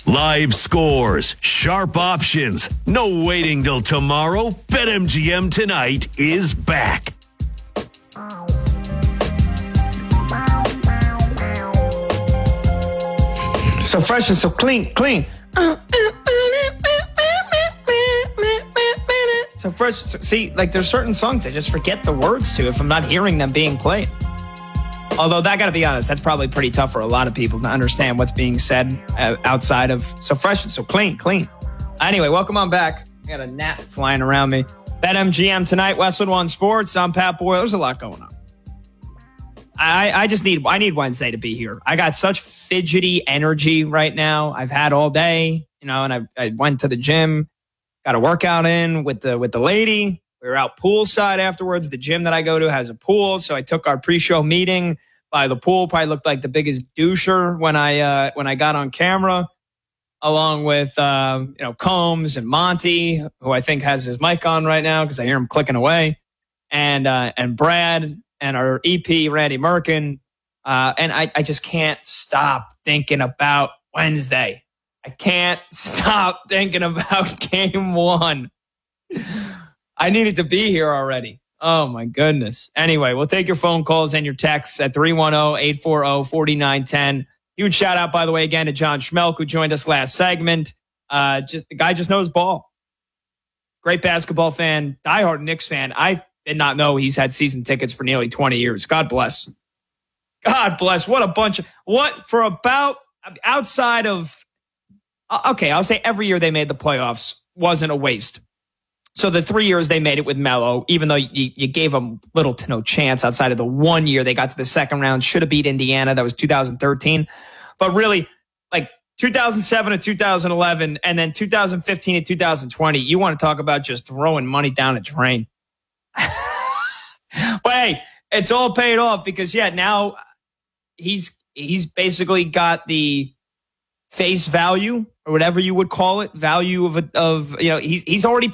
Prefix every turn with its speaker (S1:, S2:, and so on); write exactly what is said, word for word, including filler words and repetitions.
S1: Live scores, sharp options, no waiting till tomorrow. BetMGM tonight is back.
S2: So fresh and so clean, clean. So fresh. So, see, like there's certain songs I just forget the words to if I'm not hearing them being played. Although, that got to be honest, that's probably pretty tough for a lot of people to understand what's being said uh, outside of so fresh and so clean, clean. Anyway, welcome on back. I got a gnat flying around me. BetMGM tonight, Westwood One Sports. I'm Pat Boyle. There's a lot going on. I, I just need I need Wednesday to be here. I got such fidgety energy right now. I've had all day, you know, and I, I went to the gym, got a workout in with the with the lady. We were out poolside afterwards. The gym that I go to has a pool, so I took our pre-show meeting by the pool. Probably looked like the biggest doucher when I uh, when I got on camera, along with uh, you know Combs and Monty, who I think has his mic on right now because I hear him clicking away, and uh, and Brad and our E P Randy Merkin, uh, and I, I just can't stop thinking about Wednesday. I can't stop thinking about game one. I needed to be here already. Oh, my goodness. Anyway, we'll take your phone calls and your texts at three one zero, eight four zero, four nine one zero. Huge shout out, by the way, again to John Schmelk, who joined us last segment. Uh, just the guy just knows ball. Great basketball fan, diehard Knicks fan. I did not know he's had season tickets for nearly twenty years. God bless. God bless. What a bunch of, what for about, outside of, okay, I'll say every year they made the playoffs wasn't a waste. So the three years they made it with Melo, even though you, you gave them little to no chance outside of the one year they got to the second round, should have beat Indiana. That was two thousand thirteen. But really, like two thousand seven to two thousand eleven and then two thousand fifteen to two thousand twenty, you want to talk about just throwing money down a drain. But hey, it's all paid off because, yeah, now he's he's basically got the face value or whatever you would call it, value of, a, of you know, he's, he's already